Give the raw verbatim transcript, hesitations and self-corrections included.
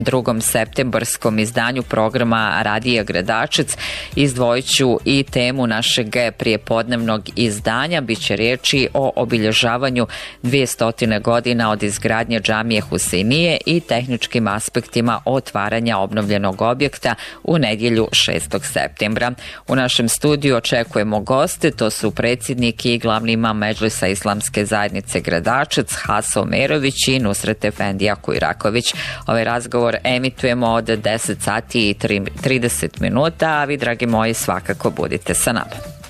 drugom septembarskom izdanju programa Radija Gradačac izdvojit ću i temu našeg prijepodnevnog izdanja. Biće riječi o obilježavanju dvjesto godina od izgradnje džamije Husejnije i tehničkim aspektima otvaranja obnovljenog objekta u nedjelju šestog septembra. U našem studiju očekujemo goste, to su predsjednik i glavni imam Medžlisa Islamske zajednice Gradačac Haso Omerović i Nusret Efendija Kujraković. Ovaj razgovor emitujemo od deset sati i trideset minuta, a vi, dragi moji, svakako budite sa nama.